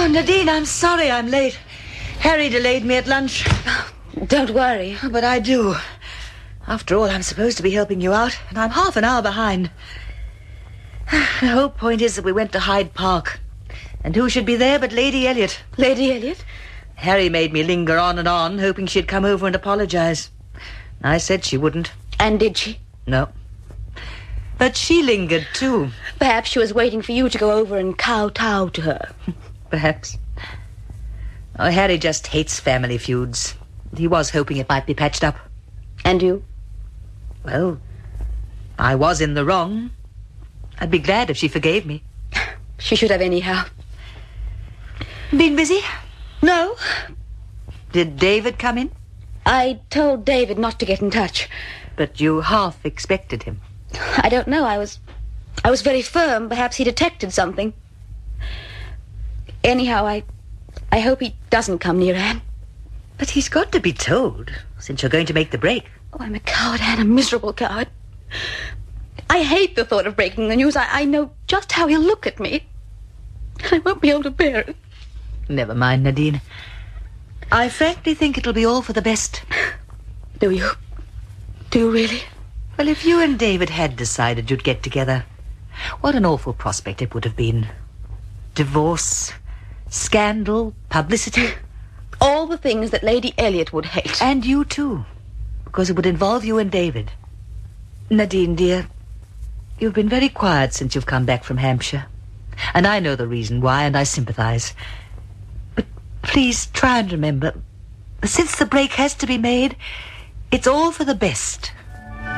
Oh, Nadine, I'm sorry I'm late. Harry delayed me at lunch. Don't worry. But I do. After all, I'm supposed to be helping you out, and I'm half an hour behind. The whole point is that we went to Hyde Park. And who should be there but Lady Elliot? Lady Elliot? Harry made me linger on and on, hoping she'd come over and apologize. I said she wouldn't. And did she? No. But she lingered, too. Perhaps she was waiting for you to go over and kowtow to her. Perhaps. Oh, Harry just hates family feuds. He was hoping it might be patched up. And you? Well, I was in the wrong. I'd be glad if she forgave me. She should have anyhow. Been busy? No. Did David come in? I told David not to get in touch. But you half expected him. I don't know. I was very firm. Perhaps he detected something. Anyhow, I hope he doesn't come near Anne. But he's got to be told, since you're going to make the break. Oh, I'm a coward, Anne, a miserable coward. I hate the thought of breaking the news. I know just how he'll look at me. I won't be able to bear it. Never mind, Nadine. I frankly think it'll be all for the best. Do you? Do you really? Well, if you and David had decided you'd get together, what an awful prospect it would have been. Divorce, scandal, publicity. All the things that Lady Elliot would hate. And you, too, because it would involve you and David. Nadine, dear, you've been very quiet since you've come back from Hampshire. And I know the reason why, and I sympathize. But please try and remember, since the break has to be made, it's all for the best.